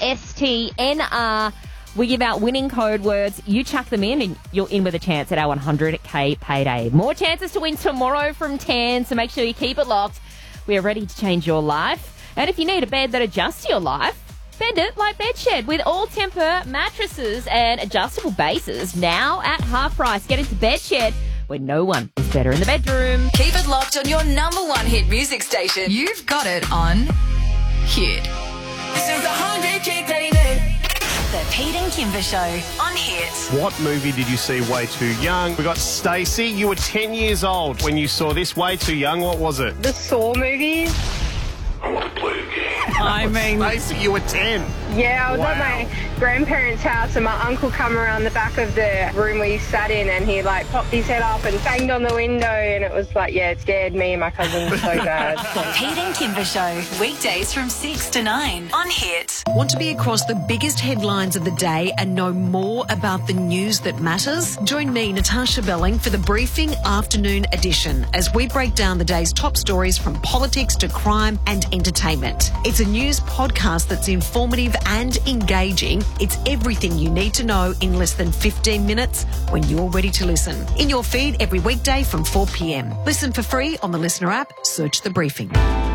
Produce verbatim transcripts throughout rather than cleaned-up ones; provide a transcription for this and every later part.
S T N R. We give out winning code words. You chuck them in and you're in with a chance at our one hundred K payday. More chances to win tomorrow from ten, so make sure you keep it locked. We are ready to change your life. And if you need a bed that adjusts your life, bend it like Bedshed with all-temper mattresses and adjustable bases now at half price. Get into Bedshed, where no one is better in the bedroom. Keep it locked on your number one hit music station. You've got it on Hit. This is the one hundred K payday. The Pete and Kimber Show on Hit. What movie did you see way too young? We got Stacey. You were ten years old when you saw this. Way too young. What was it? The Saw movie. I want to play a game. I mean, Stacey, you were ten. Yeah, I was Wow. at my grandparents' house and my uncle come around the back of the room we sat in and he like popped his head up and banged on the window and it was like, yeah, it scared me and my cousin so bad. The Pete and Kimber Show, weekdays from six to nine on Hit. Want to be across the biggest headlines of the day and know more about the news that matters? Join me, Natasha Belling, for the Briefing Afternoon Edition as we break down the day's top stories from politics to crime and entertainment. It's a news podcast that's informative and engaging. It's everything you need to know in less than fifteen minutes when you're ready to listen. In your feed every weekday from four p.m. Listen for free on the Listener app. Search The Briefing.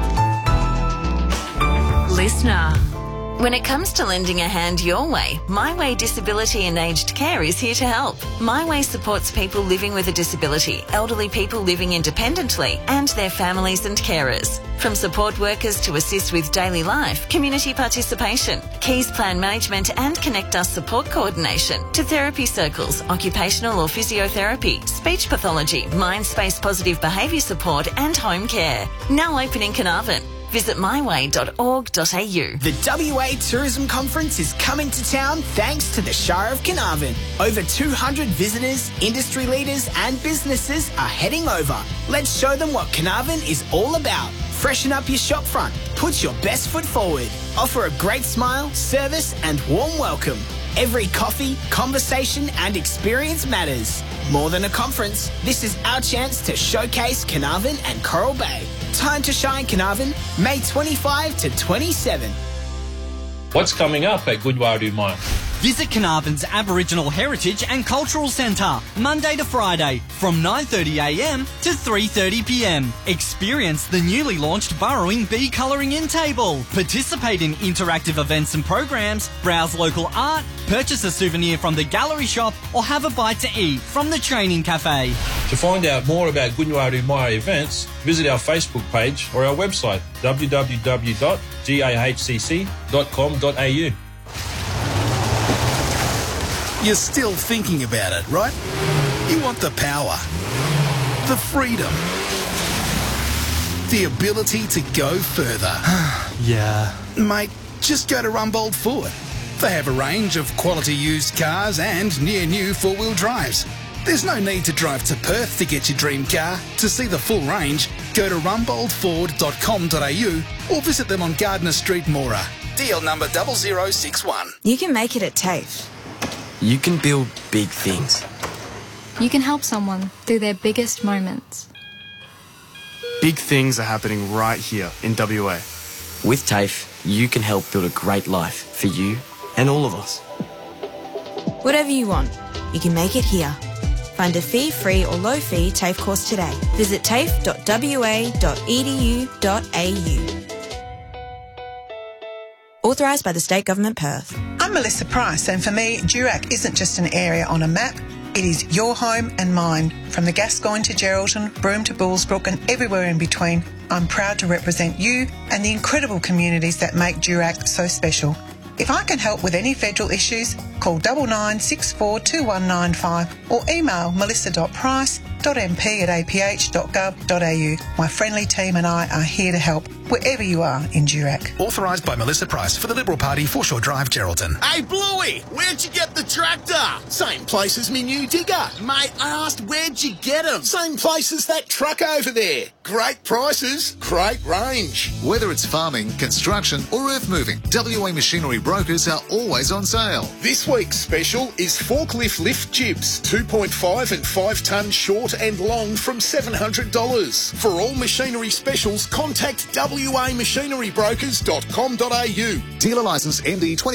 Listener. When it comes to lending a hand your way, My Way Disability and Aged Care is here to help. My Way supports people living with a disability, elderly people living independently, and their families and carers. From support workers to assist with daily life, community participation, Keys Plan Management and Connect Us support coordination, to therapy circles, occupational or physiotherapy, speech pathology, mind space positive behaviour support and home care. Now open in Carnarvon. Visit my way dot org dot a u. The W A Tourism Conference is coming to town thanks to the Shire of Carnarvon. Over two hundred visitors, industry leaders and businesses are heading over. Let's show them what Carnarvon is all about. Freshen up your shop front, put your best foot forward, offer a great smile, service and warm welcome. Every coffee, conversation and experience matters. More than a conference, this is our chance to showcase Carnarvon and Coral Bay. Time to shine, Carnarvon, May twenty-fifth to twenty-seventh. What's coming up at Goodwaru Mine? Visit Carnarvon's Aboriginal Heritage and Cultural Centre, Monday to Friday, from nine thirty a m to three thirty p m. Experience the newly launched Burrowing Bee Colouring In Table. Participate in interactive events and programs, browse local art, purchase a souvenir from the gallery shop, or have a bite to eat from the training cafe. To find out more about Goodwaru Mine events, visit our Facebook page or our website w w w dot g a h c c dot com dot a u. You're still thinking about it, right? You want the power, the freedom, the ability to go further. Yeah. Mate, just go to Rumbold Ford. They have a range of quality used cars and near-new four-wheel drives. There's no need to drive to Perth to get your dream car. To see the full range, go to rumbold ford dot com dot a u or visit them on Gardner Street, Moora. D L number double zero six one. You can make it at TAFE. You can build big things. You can help someone through their biggest moments. Big things are happening right here in W A. With TAFE, you can help build a great life for you and all of us. Whatever you want, you can make it here. Find a fee-free or low-fee TAFE course today. Visit tafe dot w a dot e d u dot a u. Authorised by the State Government, Perth. I'm Melissa Price, and for me, Durack isn't just an area on a map, it is your home and mine. From the Gascoyne to Geraldton, Broome to Bullsbrook and everywhere in between, I'm proud to represent you and the incredible communities that make Durack so special. If I can help with any federal issues, call nine nine six four two one nine five or email melissa dot price dot m p at a p h dot gov dot a u. My friendly team and I are here to help wherever you are in Durack. Authorised by Melissa Price for the Liberal Party, Foreshore Drive, Geraldton. Hey, Bluey, where'd you get the tractor? Same place as me new digger. Mate, I asked where'd you get 'em? Same place as that truck over there. Great prices, great range. Whether it's farming, construction or earth moving, W A Machinery Brokers are always on sale. This week's special is forklift lift jibs, two point five and five tonne short and long from seven hundred dollars. For all machinery specials, contact w a machinery brokers dot com dot a u. Dealer licence N D twenty